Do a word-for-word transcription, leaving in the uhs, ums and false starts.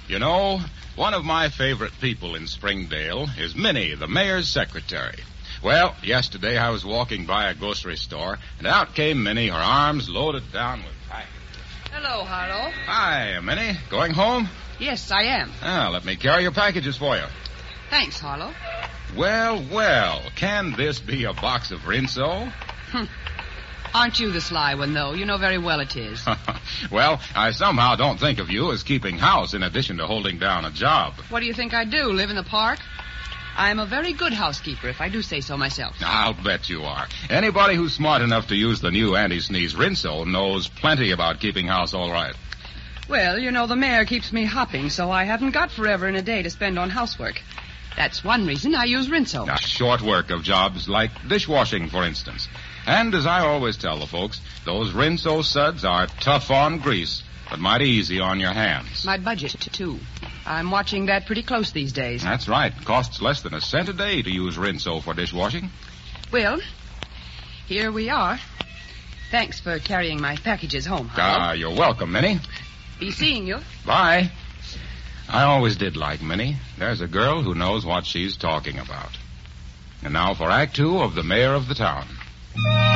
You know, one of my favorite people in Springdale is Minnie, the mayor's secretary. Well, yesterday I was walking by a grocery store, and out came Minnie, her arms loaded down with packages. Hello, Harlow. Hi, Minnie. Going home? Yes, I am. Ah, let me carry your packages for you. Thanks, Harlow. Well, well, can this be a box of Rinso? Aren't you the sly one, though? You know very well it is. Well, I somehow don't think of you as keeping house in addition to holding down a job. What do you think I do, live in the park? I'm a very good housekeeper, if I do say so myself. I'll bet you are. Anybody who's smart enough to use the new anti-sneeze Rinso knows plenty about keeping house all right. Well, you know, the mayor keeps me hopping, so I haven't got forever and a day to spend on housework. That's one reason I use Rinso. Now, short work of jobs like dishwashing, for instance. And as I always tell the folks, those Rinso suds are tough on grease, but mighty easy on your hands. My budget, too. I'm watching that pretty close these days. That's right. Costs less than a cent a day to use Rinso for dishwashing. Well, here we are. Thanks for carrying my packages home, Harlow. Ah, you're welcome, Minnie. Be seeing you. Bye. I always did like Minnie. There's a girl who knows what she's talking about. And now for Act Two of The Mayor of the Town.